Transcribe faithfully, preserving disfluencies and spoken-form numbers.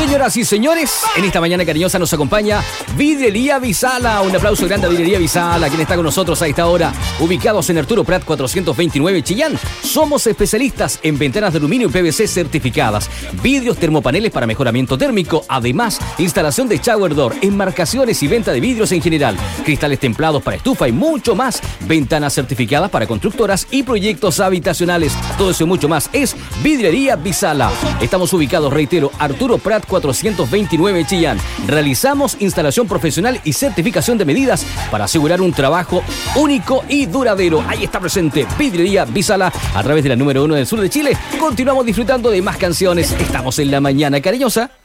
Señoras y señores, en esta mañana cariñosa nos acompaña Vidrería Visala. Un aplauso grande a Vidrería Visala, quien está con nosotros a esta hora, ubicados en Arturo Prat cuatrocientos veintinueve, Chillán. Somos especialistas en ventanas de aluminio y P V C certificadas, vidrios termopaneles para mejoramiento térmico, además, instalación de shower door, enmarcaciones y venta de vidrios en general, cristales templados para estufa y mucho más, ventanas certificadas para constructoras y proyectos habitacionales. Todo eso y mucho más es Vidrería Visala. Estamos ubicados, reitero, Arturo Prat cuatrocientos veintinueve, Chillán. Realizamos instalación profesional y certificación de medidas para asegurar un trabajo único y duradero. Ahí está presente Vidrería Visala a través de la número uno del sur de Chile. Continuamos disfrutando de más canciones. Estamos en la mañana cariñosa.